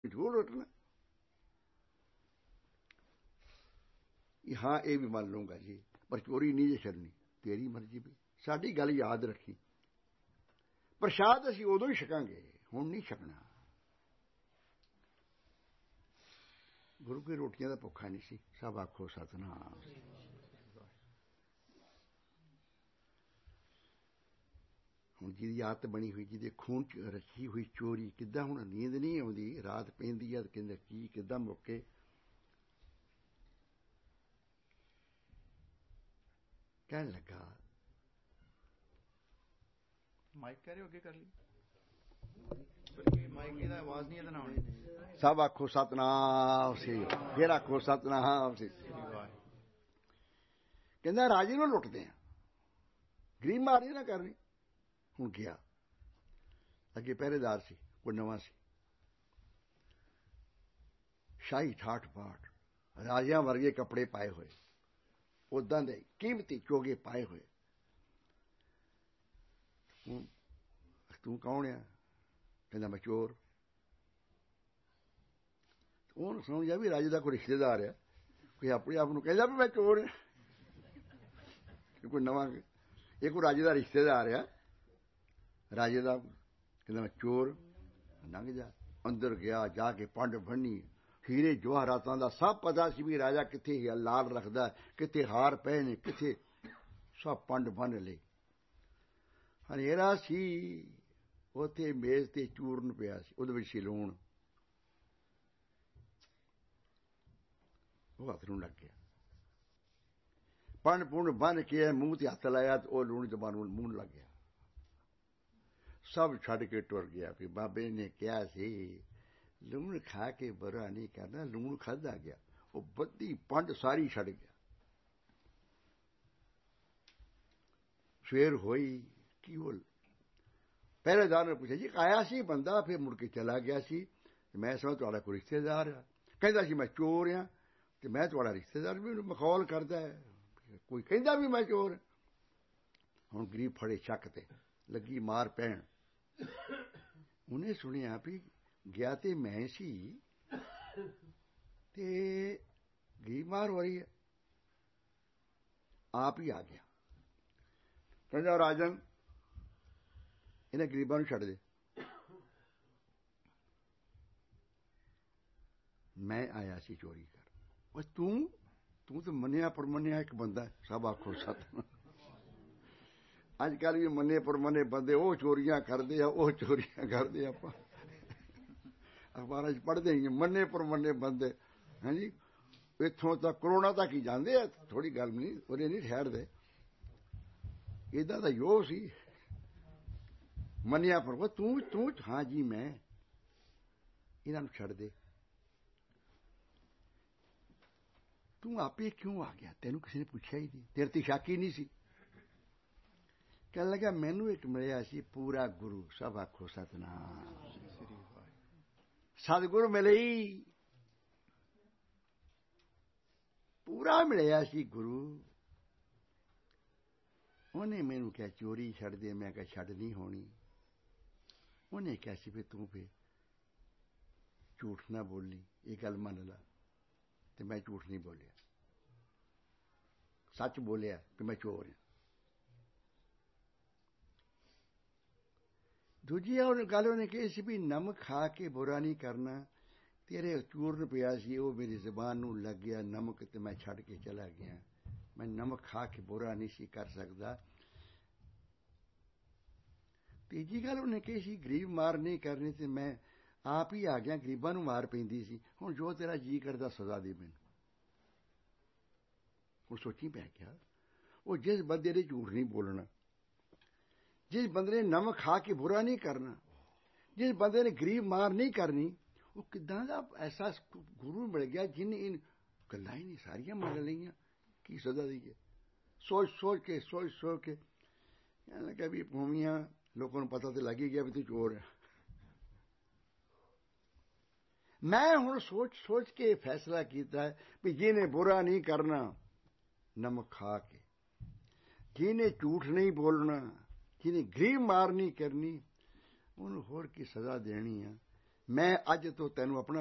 ਜ਼ਰੂਰ ਲੁੱਟਣਾ। ਹਾਂ ਇਹ ਵੀ ਮੰਨ ਲਊਂਗਾ ਜੀ, ਪਰ ਚੋਰੀ ਨਹੀਂ ਜੇ ਛੱਡਣੀ, ਤੇਰੀ ਮਰਜ਼ੀ ਵੀ। ਸਾਡੀ ਗੱਲ ਯਾਦ ਰੱਖੀ, ਪ੍ਰਸ਼ਾਦ ਅਸੀਂ ਉਦੋਂ ਹੀ ਛਕਾਂਗੇ, ਹੁਣ ਨਹੀਂ ਛਕਣਾ। ਗੁਰੂ ਕੀ ਰੋਟੀਆਂ ਦਾ ਭੁੱਖਾ ਨਹੀਂ ਸੀ। ਸਭ ਆਖੋ ਸਤਿਨਾਮ। ਹੁਣ ਜਿਹਦੀ ਆਦਤ ਬਣੀ ਹੋਈ, ਜਿਹਦੇ ਖੂਨ ਚ ਰੱਖੀ ਹੋਈ ਚੋਰੀ, ਕਿੱਦਾਂ ਹੁਣ ਨੀਂਦ ਨਹੀਂ ਆਉਂਦੀ, ਰਾਤ ਪੈਂਦੀ ਆ ਕਹਿੰਦਾ ਕੀ ਕਿੱਦਾਂ ਮੁੱਕੇ। ਕਹਿਣ ਲੱਗਾ ਮਾਈਕ ਕਹਿ ਰਹੇ ਹੋ ਅੱਗੇ ਕਰ ਲਈ, ਮਾਈਕ ਇਹਦਾ ਆਵਾਜ਼ ਨਹੀਂ ਇਹਦੇ ਨਾਲ। ਸਭ ਆਖੋ ਸਤਿਨਾਮ ਸੀ, ਫਿਰ ਆਖੋ ਸਤਿਨਾਮ ਸੀ। ਕਹਿੰਦਾ ਰਾਜੇ ਨੂੰ ਲੁੱਟਦੇ ਆ, ਗਰੀਬ ਮਾਰੀ ਨਾ ਕਰਨੀ। ਹੁਣ ਗਿਆ, ਅੱਗੇ ਪਹਿਰੇਦਾਰ ਸੀ, ਕੋਈ ਨਵਾਂ ਸੀ, ਸ਼ਾਹੀ ਠਾਠ ਬਾਠ, ਰਾਜਿਆਂ ਵਰਗੇ ਕੱਪੜੇ ਪਾਏ ਹੋਏ, ਉਦਾਂ ਦੇ ਕੀਮਤੀ ਚੋਗੇ ਪਾਏ ਹੋਏ। ਤੂੰ ਕੌਣ ਆ? ਕਹਿੰਦਾ ਮੈਂ ਚੋਰ। ਉਹਨੂੰ ਸਮਝ ਆ ਵੀ ਰਾਜੇ ਦਾ ਕੋਈ ਰਿਸ਼ਤੇਦਾਰ ਆ, ਕੋਈ ਆਪਣੇ ਆਪ ਨੂੰ ਕਹਿੰਦਾ ਵੀ ਮੈਂ ਚੋਰ ਆ। ਕੋਈ ਨਵਾਂ, ਇਹ ਕੋਈ ਰਾਜੇ ਦਾ ਰਿਸ਼ਤੇਦਾਰ ਆ, ਰਾਜੇ ਦਾ। ਕਹਿੰਦਾ ਮੈਂ ਚੋਰ। ਲੰਘ ਜਾ। ਅੰਦਰ ਗਿਆ, ਜਾ ਕੇ ਪੰਡ ਬੰਨੀ, ਹੀਰੇ ਜਵਾਹਰਾਤਾਂ ਦਾ ਸਭ ਪਤਾ ਸੀ ਵੀ ਰਾਜਾ ਕਿੱਥੇ ਲਾਲ ਰੱਖਦਾ, ਕਿੱਥੇ ਹਾਰ ਪਏ ਨੇ, ਕਿੱਥੇ, ਸਭ ਪੰਡ ਬੰਨ ਲਏ। ਹਨੇਰਾ ਸੀ, ਉੱਥੇ ਮੇਜ਼ ਤੇ ਚੂਰਨ ਪਿਆ ਸੀ, ਉਹਦੇ ਵਿੱਚ ਸੀ ਲੂਣ। ਉਹ ਹੱਥ ਨੂੰ ਲੱਗ ਗਿਆ, ਪੰਡ ਪੁੰਡ ਬੰਨ ਕੇ ਮੂੰਹ ਤੇ ਹੱਥ ਲਾਇਆ, ਉਹ ਲੂਣ ਜ਼ਬਾਨ ਨੂੰ ਮੂੰਹ ਲੱਗ ਗਿਆ। ਸਭ ਛੱਡ ਕੇ ਟੁਰ ਗਿਆ। ਵੀ ਬਾਬੇ ਨੇ ਕਿਹਾ ਸੀ ਲੂਣ ਖਾ ਕੇ ਬੁਰਾ ਨਹੀਂ ਕਰਨਾ, ਲੂਣ ਖਾਧਾ ਗਿਆ। ਉਹ ਬੱਧੀ ਪੰਡ ਸਾਰੀ ਛੱਡ ਗਿਆ। ਸਵੇਰ ਹੋਈ, ਕੀ ਉਹ ਪਹਿਰੇਦਾਰ ਨੇ ਪੁੱਛਿਆ ਜੀ ਆਇਆ ਸੀ ਬੰਦਾ, ਫਿਰ ਮੁੜ ਕੇ ਚਲਾ ਗਿਆ ਸੀ। ਮੈਂ ਸਮਝ ਤੁਹਾਡਾ ਕੋਈ ਰਿਸ਼ਤੇਦਾਰ ਆ। ਕਹਿੰਦਾ ਸੀ ਮੈਂ ਚੋਰ ਆ, ਤੇ ਮੈਂ ਤੁਹਾਡਾ ਰਿਸ਼ਤੇਦਾਰ ਵੀ ਮਖੌਲ ਕਰਦਾ ਹੈ, ਕੋਈ ਕਹਿੰਦਾ ਵੀ ਮੈਂ ਚੋਰ। ਹੁਣ ਗਰੀਬ ਫੜੇ ਸ਼ੱਕ ਤੇ ਲੱਗੀ ਮਾਰ ਪੈਣ। ਉਹਨੇ ਸੁਣਿਆ ਵੀ ਗਿਆ ਤੇ ਮੈਂ ਸੀ, ਤੇ ਗਰੀਬ ਮਾਰ ਹੋ ਰਹੀ ਹੈ। ਆਪ ਹੀ ਆ ਗਿਆ। ਕਹਿੰਦਾ ਰਾਜਨ ਇਹਨਾਂ ਗਰੀਬਾਂ ਨੂੰ ਛੱਡ ਦੇ, ਮੈਂ ਆਇਆ ਸੀ ਚੋਰੀ ਕਰ। ਉਹ ਤੂੰ ਤਾਂ ਮੰਨਿਆ ਪਰਮੰਨਿਆ ਇੱਕ ਬੰਦਾ। ਸਭ ਆਖੋ ਸਤਿਨਾਮ। ਅੱਜ ਕੱਲ੍ਹ ਵੀ ਮੰਨੇ ਪਰਮੰਨੇ ਬੰਦੇ ਉਹ ਚੋਰੀਆਂ ਕਰਦੇ ਆ, ਉਹ ਚੋਰੀਆਂ ਕਰਦੇ। ਆਪਾਂ ਅਖਬਾਰਾਂ 'ਚ ਪੜ੍ਹਦੇ ਹੀ ਮੰਨੇ ਪਰਮੰਨੇ ਬੰਦੇ। ਹਾਂਜੀ, ਇੱਥੋਂ ਤੱਕ ਕਰੋਨਾ ਤੱਕ ਹੀ ਜਾਂਦੇ ਆ, ਥੋੜ੍ਹੀ ਗੱਲ ਨਹੀਂ, ਉਹਦੇ ਨਹੀਂ ਠਹਿਰਦੇ। ਇੱਦਾਂ ਦਾ ਯੋਗ ਸੀ ਮੰਨਿਆ ਪਰ ਤੂੰ ਹਾਂ ਜੀ ਮੈਂ, ਇਹਨਾਂ ਨੂੰ ਛੱਡ ਦੇ। ਤੂੰ ਆਪੇ ਕਿਉਂ ਆ ਗਿਆ? ਤੈਨੂੰ ਕਿਸੇ ਨੇ ਪੁੱਛਿਆ ਹੀ ਨਹੀਂ, ਤੇਰੇ ਤੇ ਸ਼ੱਕ ਹੀ ਨਹੀਂ ਸੀ। ਕਹਿਣ ਲੱਗਾ ਮੈਨੂੰ ਇੱਕ ਮਿਲਿਆ ਸੀ ਪੂਰਾ ਗੁਰੂ। ਸਭ ਆਖੋ ਸਤਿਨਾਮ। ਸਤਿਗੁਰੂ ਮਿਲੇ, ਪੂਰਾ ਮਿਲਿਆ ਸੀ ਗੁਰੂ। ਉਹਨੇ ਮੈਨੂੰ ਕਿਹਾ ਚੋਰੀ ਛੱਡ ਦੇ। ਮੈਂ ਕਿਹਾ ਛੱਡ ਨਹੀਂ ਹੋਣੀ। ਉਹਨੇ ਕਿਹਾ ਸੀ ਵੀ ਤੂੰ ਫਿਰ ਝੂਠ ਨਾ ਬੋਲੀ, ਇਹ ਗੱਲ ਮੰਨ ਲਾ। ਤੇ ਮੈਂ ਝੂਠ ਨਹੀਂ ਬੋਲਿਆ, ਸੱਚ ਬੋਲਿਆ ਕਿ ਮੈਂ ਚੋਰ ਹਾਂ। ਦੂਜੀ ਗੱਲ ਉਹਨੇ ਕਹੀ ਸੀ ਵੀ ਨਮਕ ਖਾ ਕੇ ਬੁਰਾ ਨਹੀਂ ਕਰਨਾ। ਤੇਰੇ ਚੂਰਨ ਪਿਆ ਸੀ, ਉਹ ਮੇਰੀ ਜ਼ਬਾਨ ਨੂੰ ਲੱਗ ਗਿਆ ਨਮਕ, ਤੇ ਮੈਂ ਛੱਡ ਕੇ ਚਲਾ ਗਿਆ। ਮੈਂ ਨਮਕ ਖਾ ਕੇ ਬੁਰਾ ਨਹੀਂ ਸੀ ਕਰ ਸਕਦਾ। ਤੀਜੀ ਗੱਲ ਉਹਨੇ ਕਹੀ ਸੀ ਗਰੀਬ ਮਾਰ ਨਹੀਂ ਕਰਨੀ, ਤੇ ਮੈਂ ਆਪ ਹੀ ਆ ਗਿਆ। ਗਰੀਬਾਂ ਨੂੰ ਮਾਰ ਪੈਂਦੀ ਸੀ। ਹੁਣ ਜੋ ਤੇਰਾ ਜੀ ਕਰਦਾ ਸਜ਼ਾ ਦੇ ਮੈਨੂੰ। ਹੁਣ ਸੋਚੀ ਪੈ ਗਿਆ, ਉਹ ਜਿਸ ਬੰਦੇ ਨੇ ਝੂਠ ਨਹੀਂ ਬੋਲਣਾ, ਜਿਸ ਬੰਦੇ ਨੇ ਨਮਕ ਖਾ ਕੇ ਬੁਰਾ ਨਹੀਂ ਕਰਨਾ, ਜਿਸ ਬੰਦੇ ਨੇ ਗਰੀਬ ਮਾਰ ਨਹੀਂ ਕਰਨੀ, ਉਹ ਕਿੱਦਾਂ ਦਾ ਐਸਾ ਗੁਰੂ ਮਿਲ ਗਿਆ ਜਿਹਨੇ ਇਹ ਗੱਲਾਂ ਹੀ ਨਹੀਂ ਸਾਰੀਆਂ ਮੰਨ ਲਈਆਂ। ਕੀ ਸਜ਼ਾ ਦੇਈਏ? ਸੋਚ ਕੇ ਕਹਿਣ ਲੱਗਾ ਵੀ ਭੂਮੀਆਂ ਲੋਕਾਂ ਨੂੰ ਪਤਾ ਤੇ ਲੱਗ ਹੀ ਗਿਆ ਵੀ ਤੂੰ ਚੋਰ ਹੈ। ਮੈਂ ਹੁਣ ਸੋਚ ਕੇ ਫੈਸਲਾ ਕੀਤਾ ਵੀ ਜਿਹਨੇ ਬੁਰਾ ਨਹੀਂ ਕਰਨਾ ਨਮਕ ਖਾ ਕੇ, ਜਿਹਨੇ ਝੂਠ ਨਹੀਂ ਬੋਲਣਾ, ਜਿਹਨੇ ਗਰੀਬ ਮਾਰ ਨਹੀਂ ਕਰਨੀ, ਉਹਨੂੰ ਹੋਰ ਕੀ ਸਜ਼ਾ ਦੇਣੀ ਆ। ਮੈਂ ਅੱਜ ਤੋਂ ਤੈਨੂੰ ਆਪਣਾ